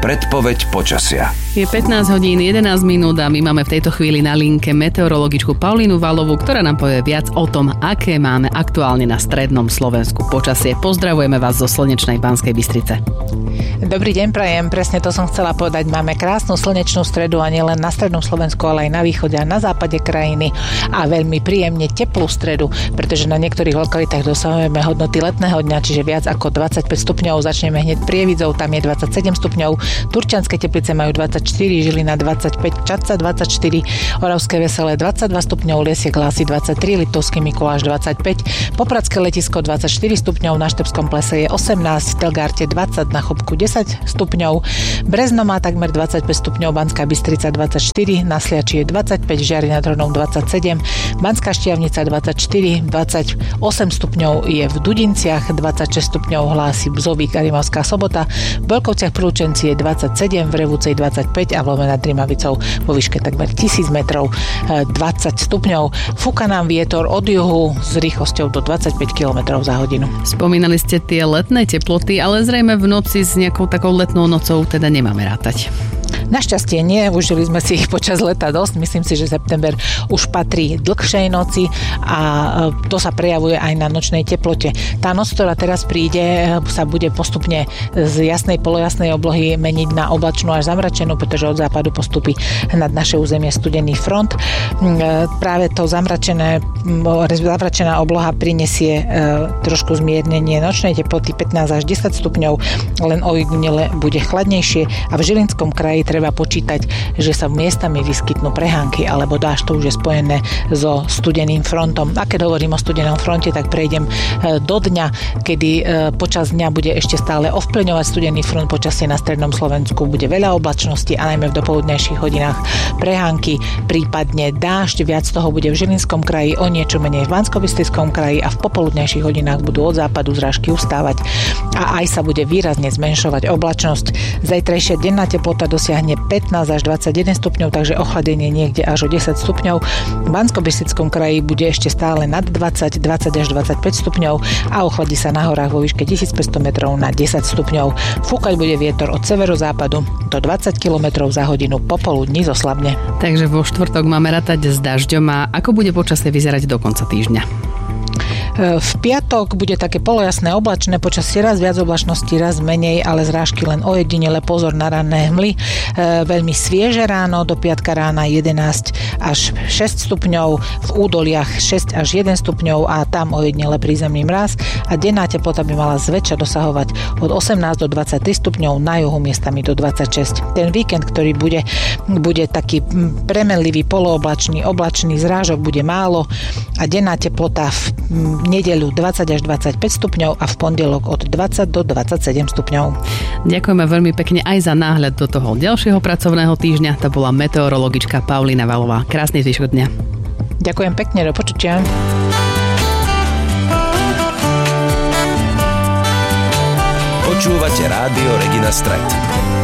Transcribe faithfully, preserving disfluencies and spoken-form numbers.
Predpoveď počasia. Je pätnásť hodín jedenásť minút a my máme v tejto chvíli na linke meteorologičku Paulínu Valovú, ktorá nám povie viac o tom, aké máme aktuálne na strednom Slovensku počasie. Pozdravujeme vás zo slnečnej Banskej Bystrice. Dobrý deň, prajem. Presne to som chcela povedať. Máme krásnu slnečnú stredu a nielen na strednom Slovensku, ale aj na východe a na západe krajiny a veľmi príjemne teplú stredu, pretože na niektorých lokalitách dosahujeme hodnoty letného dňa, čiže viac ako dvadsaťpäť stupňov. Začneme hneď Prievidzou, tam je dvadsaťsedem stupňov. Turčianske Teplice majú dvadsaťštyri, Žilina dvadsaťpäť, Čadca dvadsaťštyri, Oravské Veselé dvadsaťdva stupňov, Liesiek Hlasy dvadsaťtri, Liptovský Mikuláš dvadsaťpäť, Popradské Letisko dvadsaťštyri stupňov, na Štebskom plese je osemnásť, v Telgárte dvadsať, na Chopku desať stupňov, Brezno má takmer dvadsaťpäť stupňov, Banská Bystrica dvadsaťštyri, na Sliači je dvadsaťpäť, Žiari nad Hronom dvadsaťsedem, Banská Štiavnica dvadsaťštyri, dvadsaťosem stupňov je v Dudinciach, dvadsaťšesť stupňov hlási Bzovík a Rimavská Sobota, v Belkovciach pri Lučenci je dvadsaťsedem, v Revúcej dvadsaťpäť a v Lome nad Rimavicou vo výške takmer tisíc metrov dvadsať stupňov. Fúka nám vietor od juhu s rýchlosťou do dvadsaťpäť kilometrov za hodinu. Spomínali ste tie letné teploty, ale zrejme v noci s nejakou takou letnou nocou teda nemáme rátať. Našťastie nie, užili sme si ich počas leta dosť. Myslím si, že september už patrí dlhšej noci a to sa prejavuje aj na nočnej teplote. Tá noc, ktorá teraz príde, sa bude postupne z jasnej polojasnej oblohy meniť na oblačnú až zamračenú, pretože od západu postupí nad naše územie studený front. Práve to zamračené, zamračená obloha prinesie trošku zmiernenie nočnej teploty pätnásť až desať stupňov, len ojedinele bude chladnejšie a v Žilinskom kraji treba počítať, že sa miestami vyskytnú prehánky alebo dážď, to už je spojené so studeným frontom. A keď hovorím o studenom fronte, tak prejdem do dňa, kedy počas dňa bude ešte stále ovplyvňovať studený front. Počasie na strednom Slovensku bude veľa oblačnosti a najmä v dopoludnejších hodinách prehánky, prípadne dážď. Viac toho bude v Žilinskom kraji, o niečo menej v Banskobystrickom kraji a v popoludnejších hodinách budú od západu zrážky ustávať a aj sa bude výrazne zmenšovať oblačnosť. Zajtrajšia denná teplota dosiahne pätnásť až dvadsaťjeden stupňov, takže ochladenie niekde až o desať stupňov. V Banskobystrickom kraji bude ešte stále nad dvadsať, dvadsať až dvadsaťpäť stupňov a ochladí sa na horách vo výške tisícpäťsto metrov na desať stupňov. Fúkať bude vietor od severozápadu do dvadsať kilometrov za hodinu, popoludní zoslabne. Takže vo štvrtok máme rátať s dažďom a ako bude počasie vyzerať do konca týždňa? V piatok bude také polojasné oblačné počasie, raz viac oblačnosti, raz menej, ale zrážky len ojedinele, pozor na ranné hmly. E, veľmi svieže ráno, do piatka rána jedenásť až šesť stupňov, v údoliach šesť až jeden stupňov a tam ojedinele prízemný mráz a denná teplota by mala zväčša dosahovať od osemnásť do dvadsaťtri stupňov, na juhu miestami do dvadsaťšesť. Ten víkend, ktorý bude, bude taký premenlivý, polooblačný, oblačný, zrážok bude málo a denná teplota v nedeľu dvadsať až dvadsaťpäť stupňov a v pondelok od dvadsať do dvadsaťsedem stupňov. Ďakujeme veľmi pekne aj za náhľad do toho ďalšieho pracovného týždňa. To bola meteorologička Paulína Valová. Krásny zvyšok dňa. Ďakujem pekne, do počutia. Počúvate rádio Regina Stret.